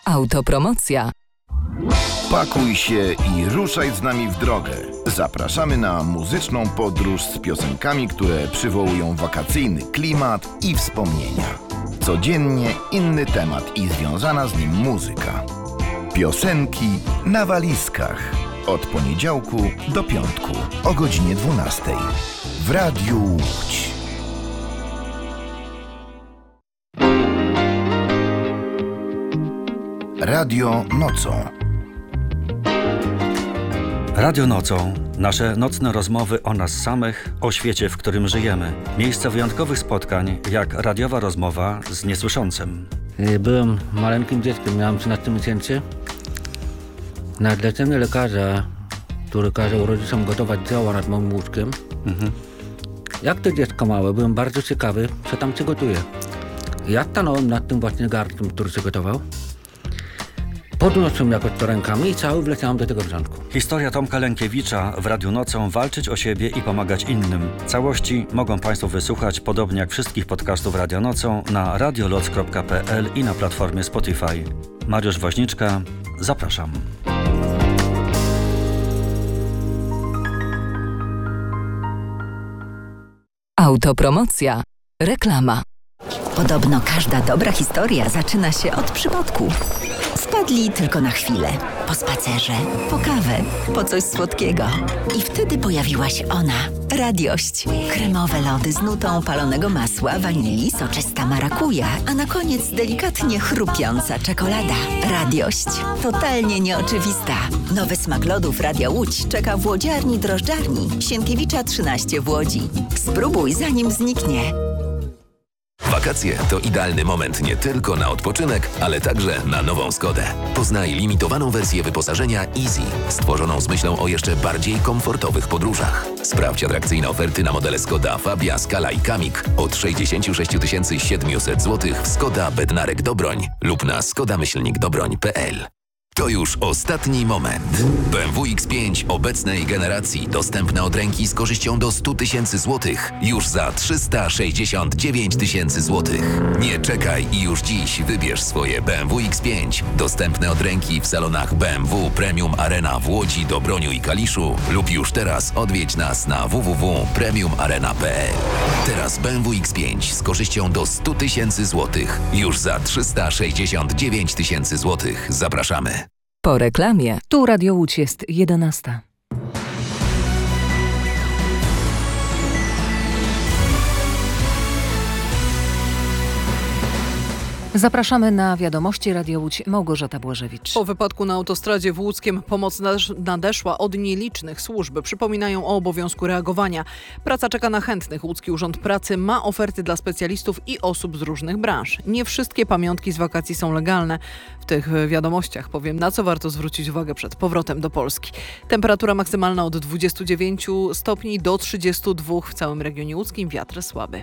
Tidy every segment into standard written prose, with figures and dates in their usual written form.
Autopromocja. Pakuj się i ruszaj z nami w drogę. Zapraszamy na muzyczną podróż z piosenkami, które przywołują wakacyjny klimat i wspomnienia. Codziennie inny temat i związana z nim muzyka. Piosenki na walizkach. Od poniedziałku do piątku o godzinie 12 w Radiu Łódź. Radio nocą. Radio nocą. Nasze nocne rozmowy o nas samych, o świecie, w którym żyjemy. Miejsce wyjątkowych spotkań, jak radiowa rozmowa z niesłyszącym. Byłem maleńkim dzieckiem, miałem 13 miesięcy. Na zlecenie lekarza, który kazał rodzicom gotować zioła nad moim łóżkiem. Jak to dziecko małe, byłem bardzo ciekawy, co tam się gotuje. Ja stanąłem nad tym właśnie garnkiem, który się gotował. Podniosłem jakoś to rękami i cały wleciałem do tego wrzątku. Historia Tomka Lękiewicza w Radiu Nocą. Walczyć o siebie i pomagać innym. Całości mogą Państwo wysłuchać, podobnie jak wszystkich podcastów Radia Nocą, na radioloc.pl i na platformie Spotify. Mariusz Woźniczka, zapraszam. Autopromocja. Reklama. Podobno każda dobra historia zaczyna się od przypadku. Wpadli tylko na chwilę. Po spacerze, po kawę, po coś słodkiego. I wtedy pojawiła się ona. Radiość. Kremowe lody z nutą palonego masła, wanilii, soczysta marakuja, a na koniec delikatnie chrupiąca czekolada. Radiość. Totalnie nieoczywista. Nowy smak lodów Radia Łódź czeka w łodziarni drożdżarni Sienkiewicza 13 w Łodzi. Spróbuj zanim zniknie. Wakacje to idealny moment nie tylko na odpoczynek, ale także na nową Skodę. Poznaj limitowaną wersję wyposażenia Easy, stworzoną z myślą o jeszcze bardziej komfortowych podróżach. Sprawdź atrakcyjne oferty na modele Skoda Fabia, Scala i Kamik od 66 700 zł w Skoda Bednarek Dobroń lub na skoda-dobroń.pl. To już ostatni moment. BMW X5 obecnej generacji dostępne od ręki z korzyścią do 100 000 złotych już za 369 000 złotych. Nie czekaj i już dziś wybierz swoje BMW X5 dostępne od ręki w salonach BMW Premium Arena w Łodzi, Dobroniu i Kaliszu lub już teraz odwiedź nas na www.premiumarena.pl. Teraz BMW X5 z korzyścią do 100 000 złotych już za 369 000 złotych. Zapraszamy. Po reklamie. Tu Radio Łódź, jest 11. Zapraszamy na wiadomości Radio Łódź. Małgorzata Błażewicz. Po wypadku na autostradzie w Łódzkiem pomoc nadeszła od nielicznych służb. Przypominają o obowiązku reagowania. Praca czeka na chętnych. Łódzki Urząd Pracy ma oferty dla specjalistów i osób z różnych branż. Nie wszystkie pamiątki z wakacji są legalne. W tych wiadomościach powiem, na co warto zwrócić uwagę przed powrotem do Polski. Temperatura maksymalna od 29 stopni do 32 w całym regionie łódzkim. Wiatr słaby.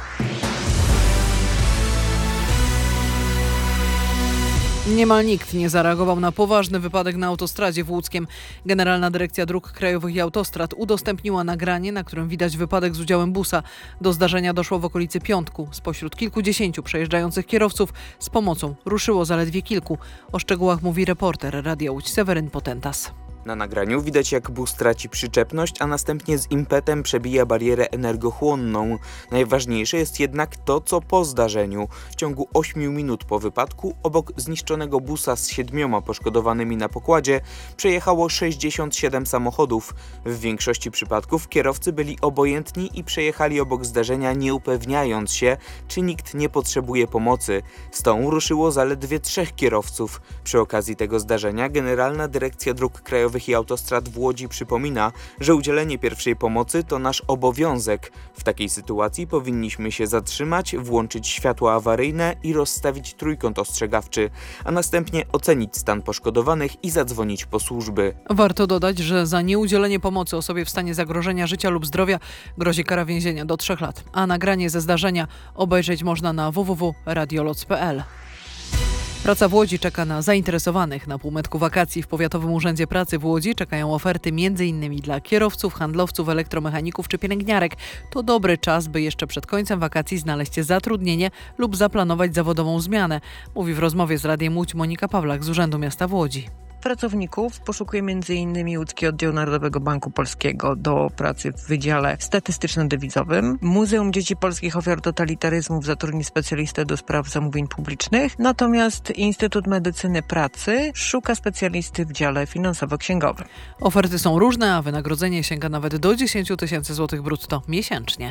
Niemal nikt nie zareagował na poważny wypadek na autostradzie w Łódzkiem. Generalna Dyrekcja Dróg Krajowych i Autostrad udostępniła nagranie, na którym widać wypadek z udziałem busa. Do zdarzenia doszło w okolicy piątku. Spośród kilkudziesięciu przejeżdżających kierowców z pomocą ruszyło zaledwie kilku. O szczegółach mówi reporter Radia Łódź Seweryn Potentas. Na nagraniu widać, jak bus traci przyczepność, a następnie z impetem przebija barierę energochłonną. Najważniejsze jest jednak to, co po zdarzeniu. W ciągu 8 minut po wypadku obok zniszczonego busa z 7 poszkodowanymi na pokładzie przejechało 67 samochodów. W większości przypadków kierowcy byli obojętni i przejechali obok zdarzenia, nie upewniając się, czy nikt nie potrzebuje pomocy. Z tą ruszyło zaledwie 3 kierowców. Przy okazji tego zdarzenia Generalna Dyrekcja Dróg Krajowych i Autostrad w Łodzi przypomina, że udzielenie pierwszej pomocy to nasz obowiązek. W takiej sytuacji powinniśmy się zatrzymać, włączyć światła awaryjne i rozstawić trójkąt ostrzegawczy, a następnie ocenić stan poszkodowanych i zadzwonić po służby. Warto dodać, że za nieudzielenie pomocy osobie w stanie zagrożenia życia lub zdrowia grozi kara więzienia do 3 lat, a nagranie ze zdarzenia obejrzeć można na www.radioloc.pl. Praca w Łodzi czeka na zainteresowanych. Na półmetku wakacji w Powiatowym Urzędzie Pracy w Łodzi czekają oferty m.in. dla kierowców, handlowców, elektromechaników czy pielęgniarek. To dobry czas, by jeszcze przed końcem wakacji znaleźć zatrudnienie lub zaplanować zawodową zmianę, mówi w rozmowie z Radiem Łódź Monika Pawlak z Urzędu Miasta w Łodzi. Pracowników poszukuje m.in. Łódzki Oddział Narodowego Banku Polskiego do pracy w Wydziale Statystyczno-Dewizowym. Muzeum Dzieci Polskich Ofiar Totalitaryzmów zatrudni specjalistę do spraw zamówień publicznych, natomiast Instytut Medycyny Pracy szuka specjalisty w dziale finansowo-księgowym. Oferty są różne, a wynagrodzenie sięga nawet do 10 000 złotych brutto miesięcznie.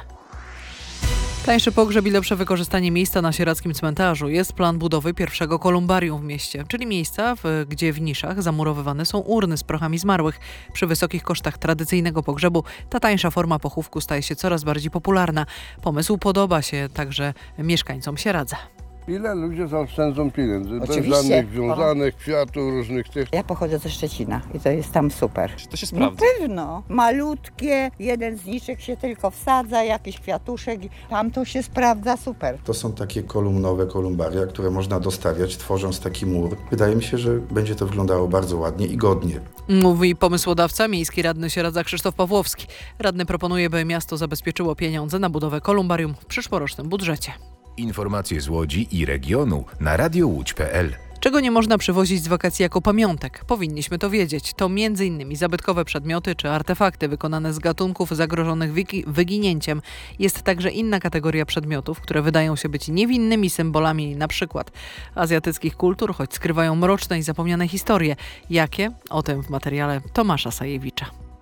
Tańszy pogrzeb i lepsze wykorzystanie miejsca na sieradzkim cmentarzu. Jest plan budowy pierwszego kolumbarium w mieście, czyli miejsca, gdzie w niszach zamurowywane są urny z prochami zmarłych. Przy wysokich kosztach tradycyjnego pogrzebu ta tańsza forma pochówku staje się coraz bardziej popularna. Pomysł podoba się także mieszkańcom Sieradza. Ile ludzie zaoszczędzą pieniędzy? Oczywiście. Bez żadnych wiązanych, kwiatów, różnych tych. Ja pochodzę ze Szczecina i to jest tam super. Czy to się sprawdza? No pewno. Malutkie, jeden zniczek się tylko wsadza, jakiś kwiatuszek, tam to się sprawdza super. To są takie kolumnowe kolumbaria, które można dostawiać, tworząc taki mur. Wydaje mi się, że będzie to wyglądało bardzo ładnie i godnie. Mówi pomysłodawca, miejski radny Sieradza Krzysztof Pawłowski. Radny proponuje, by miasto zabezpieczyło pieniądze na budowę kolumbarium w przyszłorocznym budżecie. Informacje z Łodzi i regionu na radiołódź.pl. Czego nie można przywozić z wakacji jako pamiątek? Powinniśmy to wiedzieć. To m.in. zabytkowe przedmioty czy artefakty wykonane z gatunków zagrożonych wyginięciem. Jest także inna kategoria przedmiotów, które wydają się być niewinnymi symbolami np. azjatyckich kultur, choć skrywają mroczne i zapomniane historie. Jakie? O tym w materiale Tomasza Sajewicza.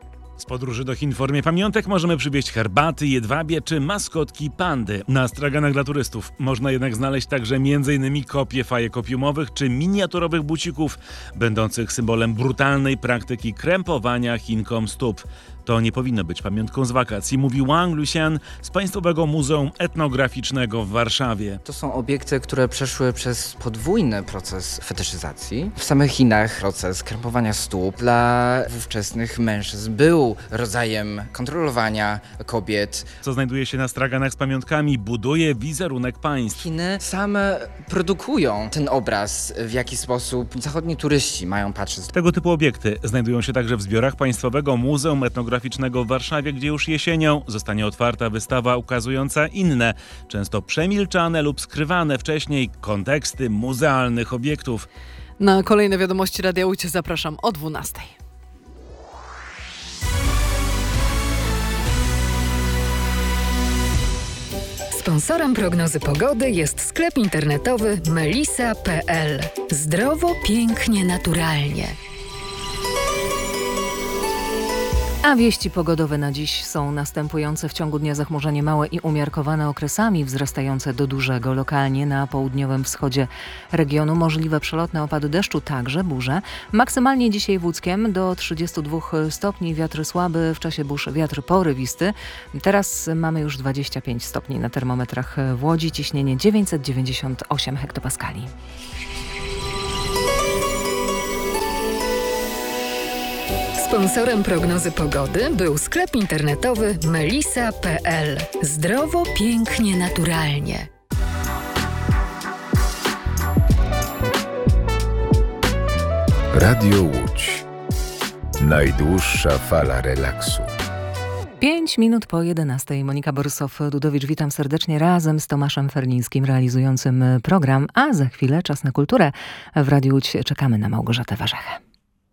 Z podróży do Chin w formie pamiątek możemy przywieźć herbaty, jedwabie czy maskotki pandy. Na straganach dla turystów można jednak znaleźć także m.in. kopie fajek opiumowych czy miniaturowych bucików, będących symbolem brutalnej praktyki krępowania Chinkom stóp. To nie powinno być pamiątką z wakacji, mówi Wang Luxian z Państwowego Muzeum Etnograficznego w Warszawie. To są obiekty, które przeszły przez podwójny proces fetyszyzacji. W samych Chinach proces krępowania stóp dla ówczesnych mężczyzn był rodzajem kontrolowania kobiet. Co znajduje się na straganach z pamiątkami, buduje wizerunek państw. Chiny same produkują ten obraz, w jaki sposób zachodni turyści mają patrzeć. Tego typu obiekty znajdują się także w zbiorach Państwowego Muzeum Etnograficznego w Warszawie, gdzie już jesienią zostanie otwarta wystawa ukazująca inne, często przemilczane lub skrywane wcześniej konteksty muzealnych obiektów. Na kolejne wiadomości Radia Łódź zapraszam o 12:00. Sponsorem prognozy pogody jest sklep internetowy melisa.pl. Zdrowo, pięknie, naturalnie. A wieści pogodowe na dziś są następujące. W ciągu dnia zachmurzenie małe i umiarkowane okresami, wzrastające do dużego. Lokalnie na południowym wschodzie regionu możliwe przelotne opady deszczu, także burze. Maksymalnie dzisiaj w Łódzkiem do 32 stopni, wiatr słaby, w czasie burz wiatr porywisty. Teraz mamy już 25 stopni na termometrach w Łodzi, ciśnienie 998 hektopaskali. Sponsorem prognozy pogody był sklep internetowy melisa.pl. Zdrowo, pięknie, naturalnie. Radio Łódź. Najdłuższa fala relaksu. 5 minut po 11:00. Monika Borysow-Dudowicz, witam serdecznie razem z Tomaszem Ferlińskim realizującym program, a za chwilę czas na kulturę. W Radiu Łódź czekamy na Małgorzatę Warzechę.